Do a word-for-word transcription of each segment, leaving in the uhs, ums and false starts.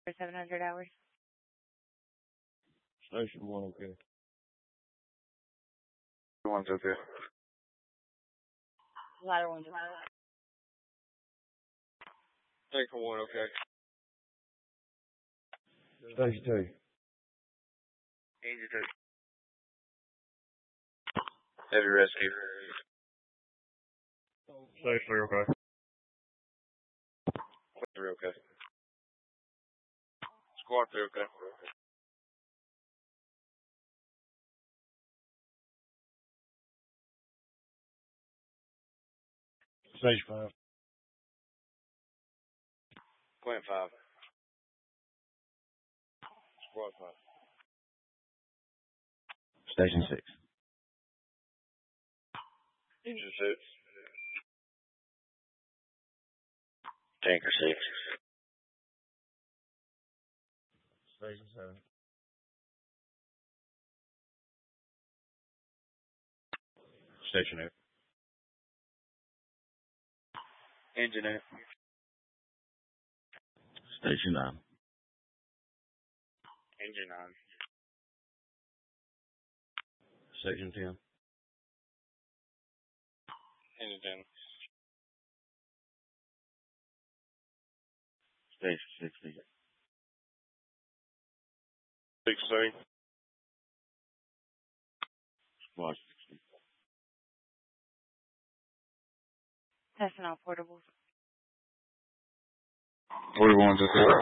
seven hundred hours. Station one, okay. One's okay. Ladder one's okay. Station one, okay. Station two. Engine two. Heavy rescue. Station three, okay. Three, okay. Squad three, okay. Station five. Plant five. Squad five. Station six. Engine six. Tanker six. Station seven. Station eight. Engine eight. Station nine. Engine nine. Station ten. Engine ten. Station sixty. sixty. Squad sixty. Testing all portables. forty-one's okay.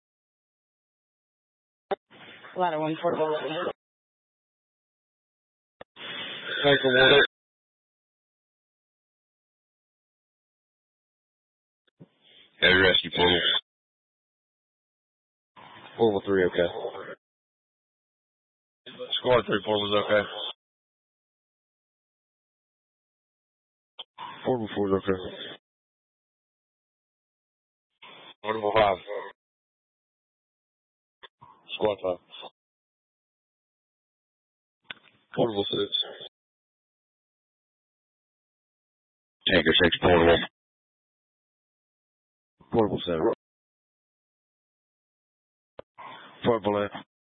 Ladder one portable. Station one. Heavy rescue portal. Portal three, okay. Squad three portal's okay. Portal four's okay. Portable five. Squad five. Portable six. Tanker six portable. Portable seven. Portable eight.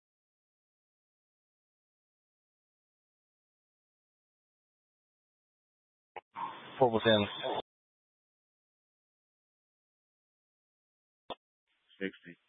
Portable ten. Sixty.